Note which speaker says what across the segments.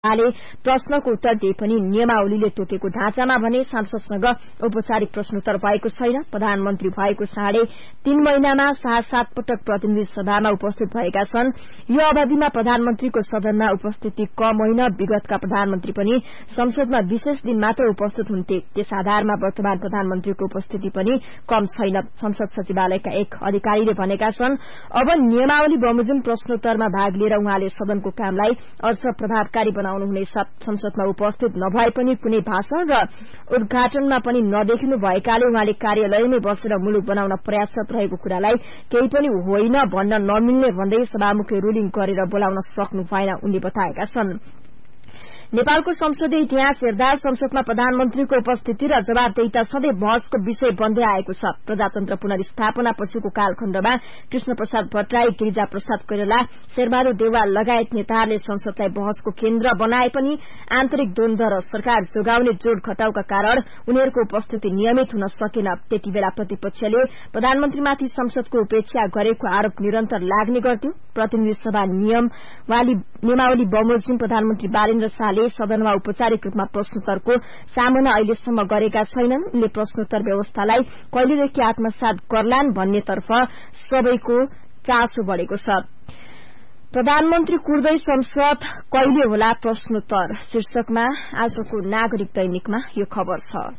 Speaker 1: ले प्रश्नको उत्तर दिए पनि नियमावलीले तोकेको ढाँचामा भने सांसदसँग औपचारिक प्रश्नोत्तर भएको छैन। प्रधानमन्त्री भएको 3.5 महिनामा 7 पटक प्रतिनिधि सभामा उपस्थित भएका छन्। यो अवधिमा प्रधानमन्त्रीको सदनमा उपस्थिति कम होइन। विगतका प्रधानमन्त्री पनि संसदमा विशेष दिन मात्र उपस्थित हुन्थे। त्यस आधारमा वर्तमान प्रधानमन्त्रीको उपस्थिति पनि कम छैन। संसद सचिवालयका एक अधिकारीले भनेका छन्, अब नियमावली बमोजिम प्रश्नोत्तरमा भाग लिएर उहाँले सदनको कामलाई अझ प्रभावकारी बनाउनुहुनेछ। संसदमा उपस्थित नभए पनि कुनै भाषण र उद्घाटनमा पनि नदेखिनु भएकाले उहाँले कार्यालयमै बसेर मुलुक बनाउन प्रयासरत रहेको कुरालाई केही पनि होइन भन्न नमिल्ने भन्दै सभामुखले रुलिङ गरेर बोलाउन सक्नु भएन उनले बताएका छन्। नेपालको संसदीय इतिहास हेर्दा संसदमा प्रधानमन्त्रीको उपस्थिति र जवाबदेहिता सधैँ बहसको विषय बन्दै आएको छ। प्रजातन्त्र पुनर्स्थापना पछिको कालखण्डमा कृष्णप्रसाद भट्टराई, गिरिजा प्रसाद कोइराला, शेरबहादुर देउवा लगायत नेताहरूले संसदलाई बहसको केन्द्र बनाए पनि आन्तरिक द्वन्द्व र सरकार जोगाउने जोड घटाउका कारण उनीहरूको उपस्थिति नियमित हुन सकेन। त्यतिबेला प्रतिपक्षले प्रधानमन्त्रीमाथि संसदको उपेक्षा गरेको आरोप निरन्तर लाग्ने गर्थ्यो। प्रतिनिधि सभा नियमावली बमोजिम प्रधानमन्त्री बालेन्द्र शाहले सदनमा औपचारिक रूपमा प्रश्नोत्तरको सामना अहिलेसम्म गरेका छैनन्। उनले प्रश्नोत्तर व्यवस्थालाई कहिलेदेखि आत्मसात गर्लान् भन्नेतर्फ सबैको चासो बढ़ेको छ। प्रधानमन्त्री कुर्दै संसद कहिले होला प्रश्नोत्तर शीर्षकमा आजको नागरिक दैनिकमा यो खबर छ।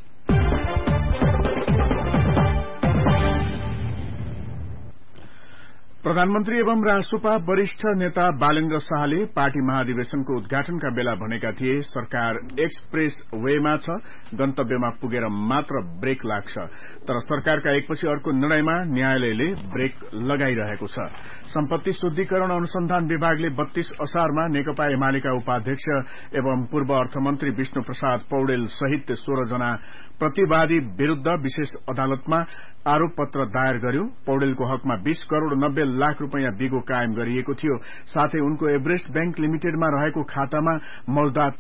Speaker 2: प्रधानमन्त्री एवं राष्ट्रपा वरिष्ठ नेता बालेन्द्र शाहले पार्टी महाधिवेशनको उद्घाटनका बेला भनेका थिए, सरकार एक्सप्रेस वेमा छ, गन्तव्यमा पुगेर मात्र ब्रेक लाग्छ। तर सरकारका एकपछि अर्को निर्णयमा न्यायालयले ब्रेक लगाइरहेको छ। सम्पत्ति शुद्धिकरण अनुसन्धान विभागले 32 असारमा नेकपा एमालेका उपाध्यक्ष एवं पूर्व अर्थमन्त्री विष्णु प्रसाद पौडेल सहित 16 जना प्रतिवादी विरूद्ध विशेष अदालतमा आरोप पत्र दायर गर्यो। पौडेलको हकमा 20 करोड़ 90 लाख रूपियाँ बिगो कायम गरिएको थियो। साथै उनको एभरेस्ट बैंक लिमिटेडमा रहेको खातामा मौजदात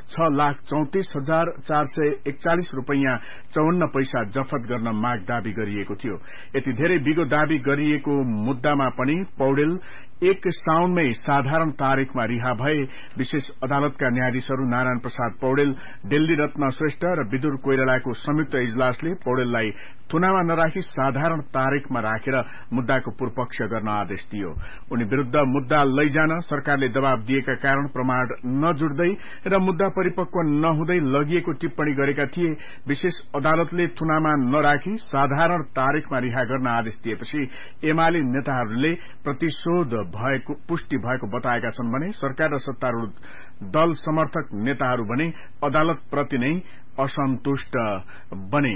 Speaker 2: 6,34,441 रूपियाँ 54 पैसा जफत गर्न माग दावी गरिएको थियो। यति धेरै बिगो दावी गरिएको मुद्दामा पनि पौडेल 1 साउनमै साधारण तारिखमा रिहा भए। विशेष अदालतका न्यायाधीशहरू नारायण प्रसाद पौडेल, दिल्ली रत्न श्रेष्ठ र विदुर कोइरालाको संयुक्त इजलासले पौडेललाई थुनामा नराखी साधारण तारिखमा राखेर मुद्दाको पूर्वपक्ष गर्न आदेश दियो। उनी विरूद्ध मुद्दा लैजान सरकारले दबाव दिएका कारण प्रमाण नजुट्दै र मुद्दा परिपक्व नहुँदै लगिएको टिप्पणी गरेका थिए। विशेष अदालतले थुनामा नराखी साधारण तारिखमा रिहा गर्न आदेश दिएपछि एमाले नेताहरूले प्रतिशोध पुष्टि भएको बताएका छन् भने सरकार र सत्तारूढ़ दल समर्थक नेताहरू भने अदालतप्रति नै असन्तुष्ट बने।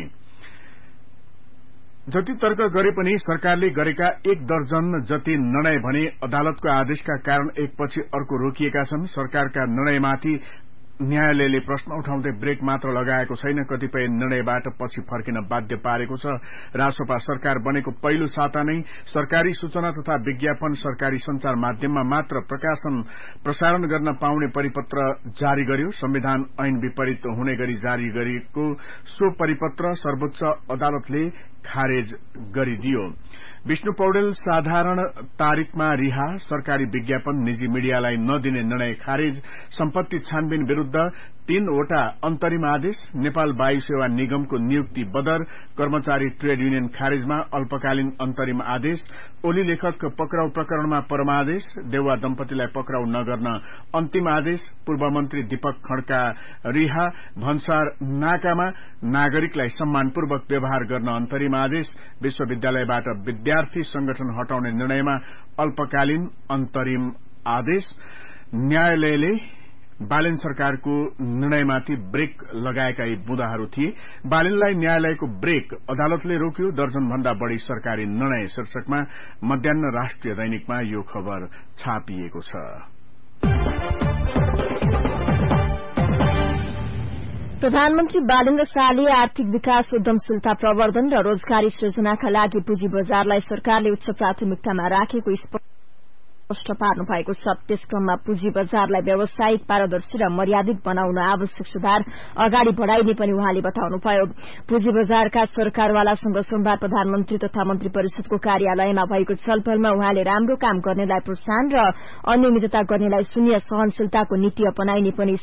Speaker 2: जति तर्क गरे पनि सरकारले गरेका 1 दर्जन जति निर्णय भने अदालतको आदेशका कारण एकपछि अर्को रोकिएका छन्। सरकारका निर्णयमाथि न्यायालयले प्रश्न उठाउँदै ब्रेक मात्र लगाएको छैन, कतिपय निर्णयबाट पछि फर्किन बाध्य पारेको छ। रासोपा सरकार बनेको पहिलो साता नै सरकारी सूचना तथा विज्ञापन सरकारी संचार माध्यममा मात्र प्रसारण गर्न पाउने परिपत्र जारी गर्यो। संविधान ऐन विपरीत हुने गरी जारी गरिएको सो परिपत्र सर्वोच्च अदालतले खारेज गरिदियो। विष्णु पौडेल साधारण तारिखमा रिहा, सरकारी विज्ञापन निजी मीडियालाई नदिने निर्णय खारेज, सम्पत्ति छानबिन विरूद्ध 3 वटा अन्तरिम आदेश, नेपाल वायु सेवा निगमको नियुक्ति बदर, कर्मचारी ट्रेड युनियन खारेजमा अल्पकालीन अन्तरिम आदेश, ओली लेखक पक्राउ प्रकरणमा परमादेश, देउवा दम्पतिलाई पक्राउ नगर्न अन्तिम आदेश, पूर्व मन्त्री दीपक खड्का रिहा, भन्सार नाकामा नागरिकलाई सम्मानपूर्वक व्यवहार गर्न अन्तरिम आदेश, विश्वविद्यालयबाट विद्यार्थी संगठन हटाउने निर्णयमा अल्पकालीन अन्तरिम आदेश। न्यायालयले बालेन सरकारको निर्णयमाथि ब्रेक लगाएका यी बुँदाहरू थिए। बालेनलाई न्यायालयको ब्रेक अदालतले रोक्यो। दर्जन भन्दा बढ़ी सरकारी निर्णय शीर्षकमा मध्याह्न राष्ट्रिय दैनिकमा यो खबर छापिएको छ।
Speaker 1: प्रधानमन्त्री बालेन्द्र शाहले आर्थिक विकास, उद्यमशीलता प्रवर्धन र रोजगारी सृजनाका लागि पुँजी बजारलाई सरकारले उच्च प्राथमिकतामा राखेको स्पष्ट पार्नु भएको छ। त्यस क्रममा पुँजी बजारलाई व्यावसायिक, पारदर्शी र मर्यादित बनाउन आवश्यक सुधार अगाडि बढ़ाइने पनि उहाँले बताउनुभयो। पुँजी बजारका सरकारवालासँग सोमबार प्रधानमन्त्री तथा मन्त्री परिषदको कार्यालयमा भएको छलफलमा उहाँले राम्रो काम गर्नेलाई प्रोत्साहन र अनियमितता गर्नेलाई शून्य सहनशीलताको नीति अपनाइने पनि